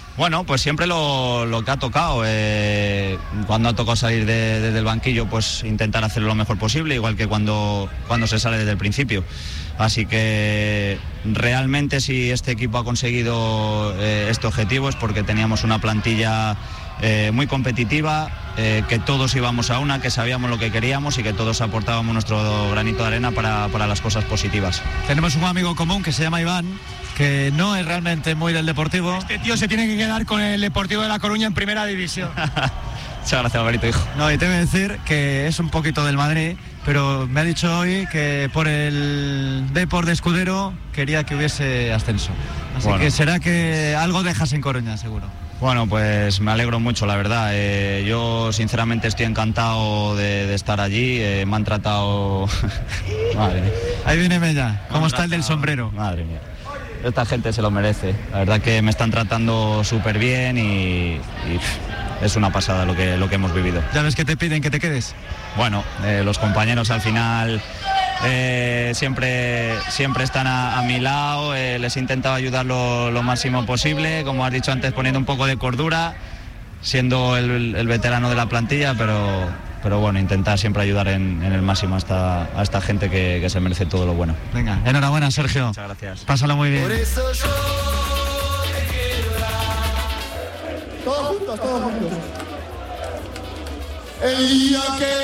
Bueno, pues siempre lo que ha tocado. Cuando ha tocado salir desde el banquillo, pues intentar hacerlo lo mejor posible, igual que cuando se sale desde el principio. Así que realmente si este equipo ha conseguido este objetivo es porque teníamos una plantilla muy competitiva, que todos íbamos a una, que sabíamos lo que queríamos y que todos aportábamos nuestro granito de arena para las cosas positivas. Tenemos un amigo común que se llama Iván, que no es realmente muy del Deportivo. Este tío se tiene que quedar con el Deportivo de La Coruña en primera división. Muchas gracias, Alvarito, hijo. No, y te voy a decir que es un poquito del Madrid, pero me ha dicho hoy que por el Depor de Escudero quería que hubiese ascenso. Así bueno, que será que algo dejas en Coruña, seguro. Bueno, pues me alegro mucho, la verdad. Yo sinceramente estoy encantado de estar allí. Me han tratado... Madre mía. Ahí viene Mella. ¿Cómo está el del sombrero? Madre mía. Esta gente se lo merece. La verdad que me están tratando súper bien y es una pasada lo que hemos vivido. ¿Ya ves que te piden que te quedes? Bueno, los compañeros al final siempre están a mi lado. Les he intentado ayudar lo máximo posible, como has dicho antes, poniendo un poco de cordura, siendo el veterano de la plantilla, pero bueno, intentar siempre ayudar en el máximo a esta gente que se merece todo lo bueno. Venga, enhorabuena, Sergio. Muchas gracias. Pásalo muy bien. Por eso yo te quiero dar. Todos juntos. El día que